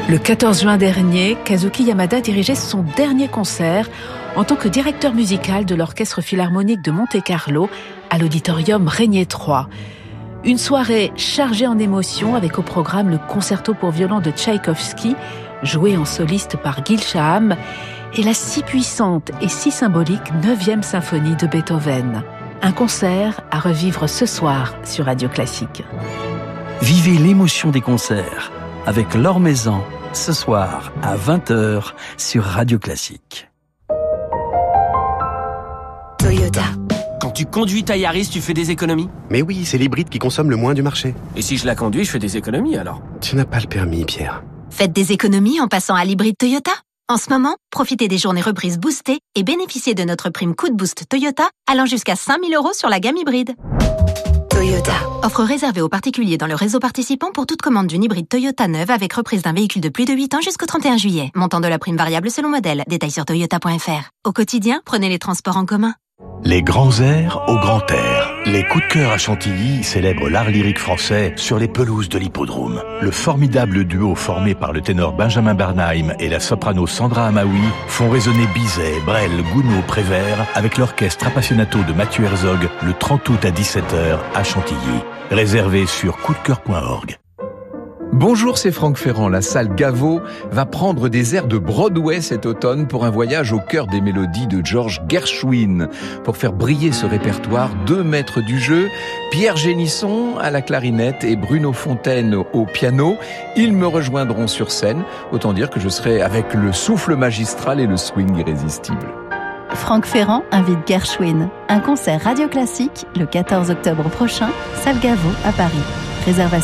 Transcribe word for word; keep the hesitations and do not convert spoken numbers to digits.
Le quatorze juin dernier, Kazuki Yamada dirigeait son dernier concert en tant que directeur musical de l'Orchestre Philharmonique de Monte-Carlo à l'Auditorium Régnier trois. Une soirée chargée en émotions avec au programme le concerto pour violon de Tchaïkovski, joué en soliste par Gil Shaham, et la si puissante et si symbolique neuvième symphonie de Beethoven. Un concert à revivre ce soir sur Radio Classique. Vivez l'émotion des concerts avec Laure Maison, ce soir à vingt heures sur Radio Classique. Toyota. Quand tu conduis ta Yaris, tu fais des économies? Mais oui, c'est l'hybride qui consomme le moins du marché. Et si je la conduis, je fais des économies alors? Tu n'as pas le permis, Pierre. Faites des économies en passant à l'hybride Toyota. En ce moment, profitez des journées reprises boostées et bénéficiez de notre prime coup de boost Toyota allant jusqu'à cinq mille euros sur la gamme hybride. Toyota. Offre réservée aux particuliers dans le réseau participant pour toute commande d'une hybride Toyota neuve avec reprise d'un véhicule de plus de huit ans jusqu'au trente et un juillet. Montant de la prime variable selon modèle. Détails sur toyota point f r. Au quotidien, prenez les transports en commun. Les grands airs au grand air. Les coups de cœur à Chantilly célèbrent l'art lyrique français sur les pelouses de l'hippodrome. Le formidable duo formé par le ténor Benjamin Bernheim et la soprano Sandra Amaoui font résonner Bizet, Brel, Gounod, Prévert avec l'orchestre Appassionato de Mathieu Herzog le trente août à dix-sept heures à Chantilly. Réservé sur coup de cœur point org. Bonjour, c'est Franck Ferrand. La salle Gaveau va prendre des airs de Broadway cet automne pour un voyage au cœur des mélodies de George Gershwin. Pour faire briller ce répertoire, deux maîtres du jeu, Pierre Génisson à la clarinette et Bruno Fontaine au piano. Ils me rejoindront sur scène. Autant dire que je serai avec le souffle magistral et le swing irrésistible. Franck Ferrand invite Gershwin. Un concert Radio Classique le quatorze octobre prochain, salle Gaveau à Paris. Réservation